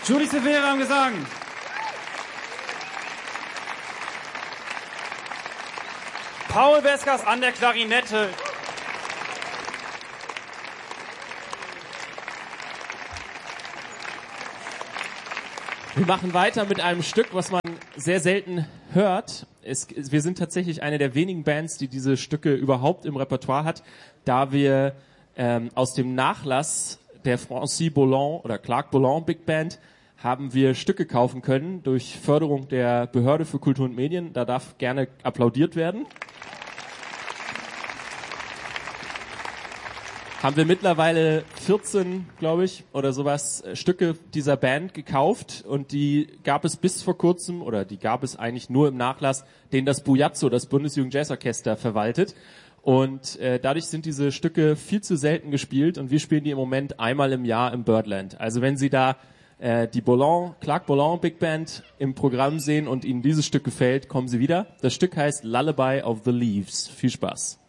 Julie Severa am Gesang. Paul Weskers an der Klarinette. Wir machen weiter mit einem Stück, was man sehr selten hört. Wir sind tatsächlich eine der wenigen Bands, die diese Stücke überhaupt im Repertoire hat, da wir aus dem Nachlass der Francis Bolland oder Clark Bolland Big Band haben wir Stücke kaufen können durch Förderung der Behörde für Kultur und Medien. Da darf gerne applaudiert werden. Haben wir mittlerweile 14, glaube ich, oder sowas, Stücke dieser Band gekauft und die gab es bis vor kurzem, oder die gab es eigentlich nur im Nachlass, den das Bujazzo, das Bundesjugendjazzorchester, verwaltet. Und dadurch sind diese Stücke viel zu selten gespielt und wir spielen die im Moment einmal im Jahr im Birdland. Also wenn Sie da die Clark Bolland Big Band im Programm sehen und Ihnen dieses Stück gefällt, kommen Sie wieder. Das Stück heißt Lullaby of the Leaves. Viel Spaß.